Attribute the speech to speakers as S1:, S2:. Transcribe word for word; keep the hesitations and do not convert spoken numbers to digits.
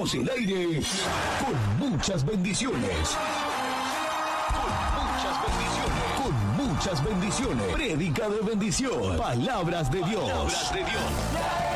S1: el aire con muchas bendiciones. Con muchas bendiciones. Con muchas bendiciones. Prédica de bendición. Palabras de Dios. Palabras de Dios.